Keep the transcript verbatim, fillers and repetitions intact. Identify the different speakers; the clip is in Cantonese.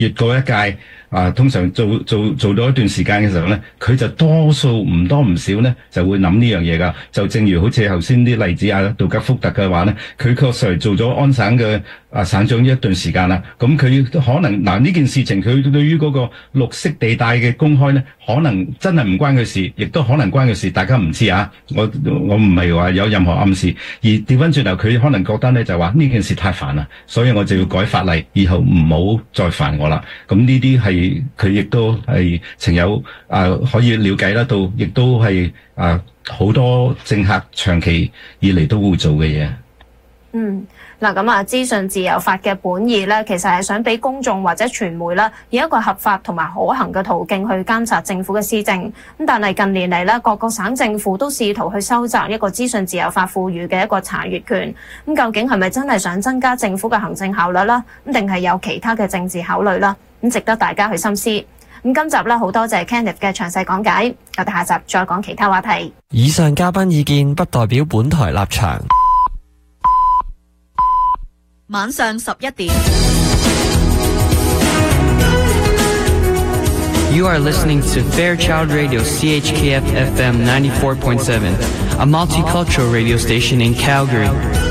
Speaker 1: 越過一屆啊，通常做做做到一段時間嘅時候咧，佢就多數唔多唔少咧就會諗呢樣嘢噶。就正如好似頭先啲例子啊，杜吉福特嘅話咧，佢確實係做咗安省嘅啊省長一段時間啦。咁佢可能嗱呢、啊、件事情，佢對於嗰個綠色地帶嘅公開咧，可能真係唔關佢事，亦都可能關佢事，大家唔知啊。我我唔係話有任何暗示，而調翻轉頭，佢可能覺得咧就話呢件事太煩啦，所以我就要改法例，以後唔好再煩我啦。咁呢啲係佢亦都係情有啊、呃，可以了解得到，亦都係啊好多政客長期以嚟都會做嘅嘢。
Speaker 2: 嗯，嗱咁啊，資訊自由法嘅本意咧，其實係想俾公眾或者傳媒啦，以一個合法同埋可行嘅途徑去監察政府嘅施政。咁但係近年嚟咧，各個省政府都試圖去收窄一個資訊自由法賦予嘅一個查閱權。咁究竟係咪真係想增加政府嘅行政效率啦？咁定係有其他嘅政治考慮啦？咁值得大家去深思。咁今集咧，好多謝 Kenneth 嘅詳細講解。我哋下集再講其他話題。
Speaker 3: 以上嘉賓意見不代表本台立場。
Speaker 4: 晚上十一點。
Speaker 3: You are listening to Fairchild Radio C H K F F M ninety-four point seven, a multicultural radio station in Calgary.